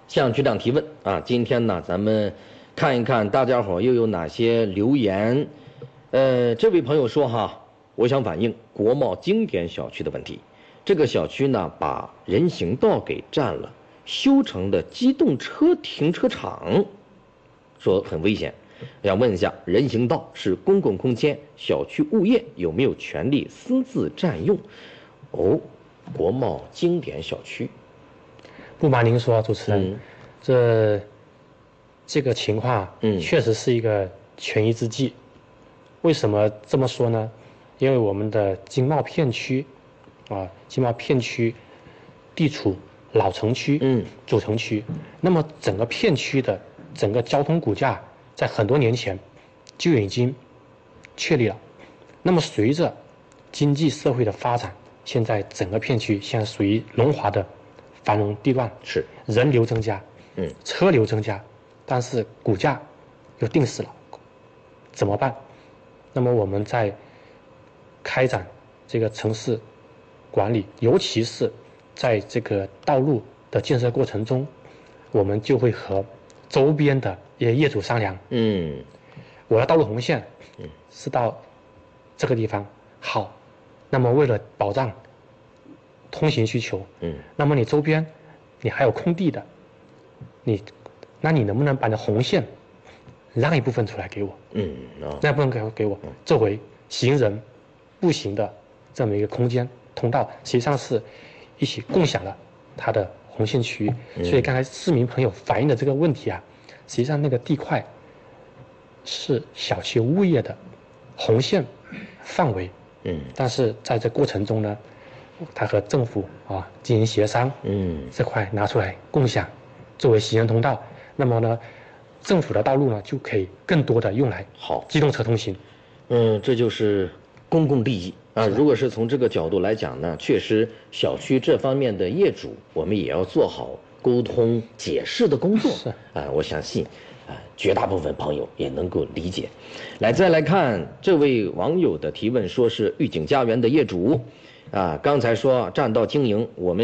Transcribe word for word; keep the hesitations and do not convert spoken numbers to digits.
向局长提问啊！今天呢，咱们看一看大家伙又有哪些留言。呃，这位朋友说哈，我想反映国贸经典小区的问题。这个小区呢，把人行道给占了，修成的机动车停车场，说很危险。想问一下，人行道是公共空间，小区物业有没有权利私自占用？哦，国贸经典小区。 不瞒您说，主持人，嗯、这这个情况，嗯，确实是一个权宜之计。为什么这么说呢？因为我们的经贸片区，啊，经贸片区地处老城区，嗯，主城区，那么整个片区的整个交通骨架，在很多年前就已经确立了。那么随着经济社会的发展，现在整个片区现在属于龙华的繁荣地段， 是人流增加，嗯，车流增加，但是骨架又定死了，怎么办？那么我们在开展这个城市管理，尤其是在这个道路的建设过程中，我们就会和周边的一些业主商量，嗯，我的道路红线，嗯，是到这个地方，好，那么为了保障通行需求，嗯，那么你周边你还有空地的，你，那你能不能把你的红线让一部分出来给我？嗯，哦、那部分给给我作为行人、步行的这么一个空间通道，实际上是一起共享了它的红线区域。嗯、所以刚才市民朋友反映的这个问题啊，实际上那个地块是小区物业的红线范围，嗯，但是在这过程中呢，他和政府啊进行协商，嗯，这块拿出来共享，作为行人通道。那么呢，政府的道路呢就可以更多的用来好机动车通行。 嗯，这就是公共利益啊。如果是从这个角度来讲呢，确实小区这方面的业主，我们也要做好沟通解释的工作。是啊，我相信啊，绝大部分朋友也能够理解。来，再来看这位网友的提问，说是御景家园的业主。啊，刚才说占道经营，我们。